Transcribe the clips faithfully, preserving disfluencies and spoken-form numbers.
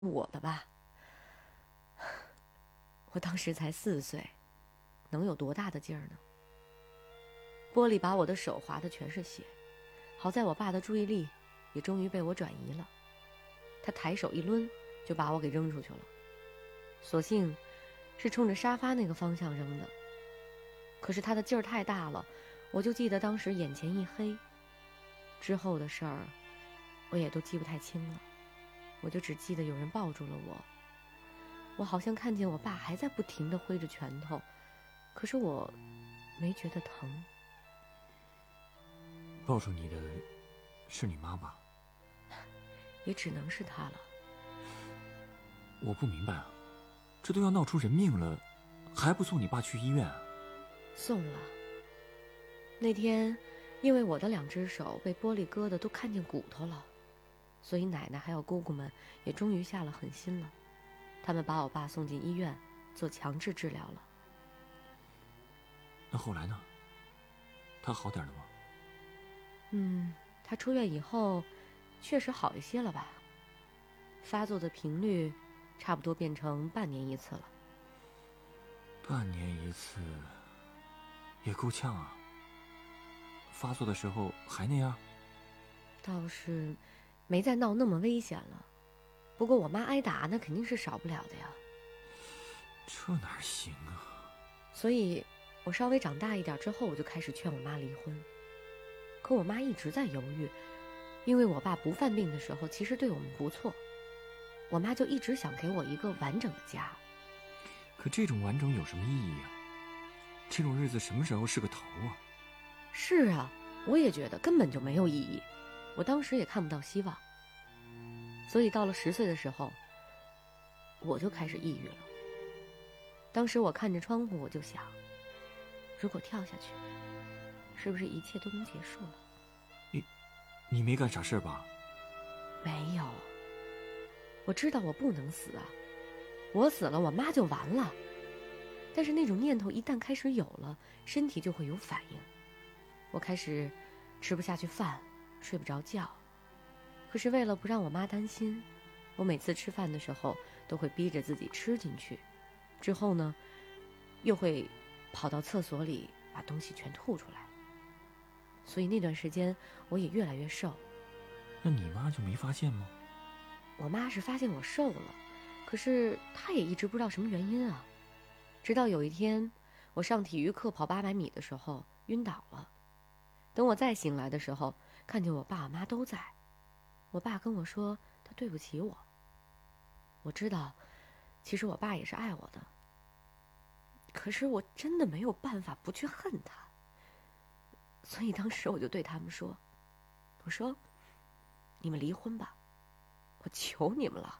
我的吧。我当时才四岁，能有多大的劲儿呢？玻璃把我的手划的全是血，好在我爸的注意力也终于被我转移了，他抬手一抡就把我给扔出去了，所幸是冲着沙发那个方向扔的。可是他的劲儿太大了，我就记得当时眼前一黑，之后的事儿我也都记不太清了，我就只记得有人抱住了我，我好像看见我爸还在不停地挥着拳头，可是我没觉得疼。 抱住你的是你妈吧？ 也只能是她了。 我不明白啊，这都要闹出人命了，还不送你爸去医院啊？ 送了。那天因为我的两只手被玻璃割的都看见骨头了，所以奶奶还有姑姑们也终于下了狠心了，他们把我爸送进医院做强制治疗了。 那后来呢？他好点了吗？ 嗯，他出院以后确实好一些了吧，发作的频率差不多变成半年一次了。 半年一次也够呛啊。发作的时候还那样？ 倒是没再闹那么危险了，不过我妈挨打那肯定是少不了的呀。 这哪行啊？ 所以我稍微长大一点之后，我就开始劝我妈离婚。可我妈一直在犹豫，因为我爸不犯病的时候其实对我们不错，我妈就一直想给我一个完整的家。 可这种完整有什么意义啊？这种日子什么时候是个头啊？ 是啊，我也觉得根本就没有意义，我当时也看不到希望。所以到了十岁的时候，我就开始抑郁了。当时我看着窗户，我就想，如果跳下去，是不是一切都能结束了？ 你你没干傻事吧？ 没有，我知道我不能死啊，我死了我妈就完了。但是那种念头一旦开始有了，身体就会有反应。我开始吃不下去饭，睡不着觉。可是为了不让我妈担心，我每次吃饭的时候都会逼着自己吃进去，之后呢又会跑到厕所里把东西全吐出来。所以那段时间我也越来越瘦。 那你妈就没发现吗？ 我妈是发现我瘦了，可是她也一直不知道什么原因啊。直到有一天我上体育课跑八百米的时候晕倒了，等我再醒来的时候，看见我爸我妈都在。我爸跟我说他对不起我。我知道其实我爸也是爱我的，可是我真的没有办法不去恨他。所以当时我就对他们说，我说你们离婚吧，我求你们了。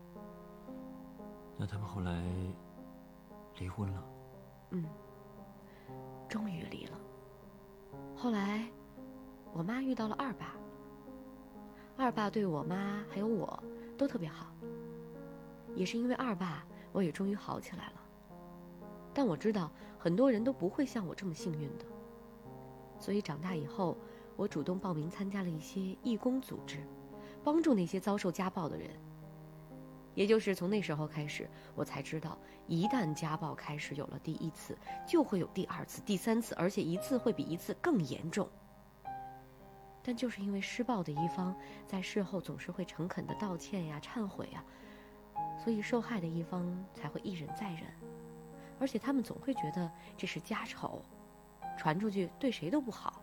那他们后来离婚了？ 嗯，终于离了。后来我妈遇到了二爸，二爸对我妈还有我都特别好，也是因为二爸我也终于好起来了。但我知道很多人都不会像我这么幸运的，所以长大以后我主动报名参加了一些义工组织，帮助那些遭受家暴的人。也就是从那时候开始，我才知道一旦家暴开始有了第一次，就会有第二次、第三次，而且一次会比一次更严重。但就是因为施暴的一方在事后总是会诚恳的道歉呀、忏悔呀，所以受害的一方才会一忍再忍，而且他们总会觉得这是家丑，传出去对谁都不好。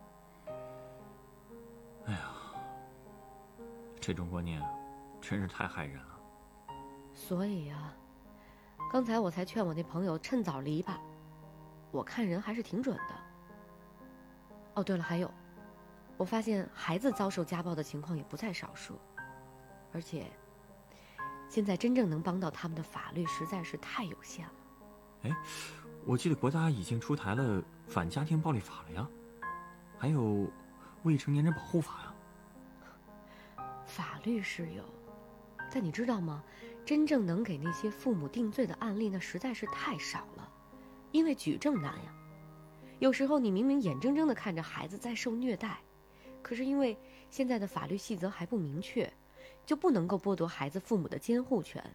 哎呀，这种观念真是太害人了。 所以啊，刚才我才劝我那朋友趁早离吧，我看人还是挺准的。哦，对了，还有，我发现孩子遭受家暴的情况也不在少数，而且现在真正能帮到他们的法律实在是太有限了。 哎，我记得国家已经出台了反家庭暴力法了呀，还有未成年人保护法呀。 法律是有，但你知道吗？真正能给那些父母定罪的案例那实在是太少了，因为举证难呀。有时候你明明眼睁睁地看着孩子在受虐待，可是因为现在的法律细则还不明确， 就不能够剥夺孩子父母的监护权。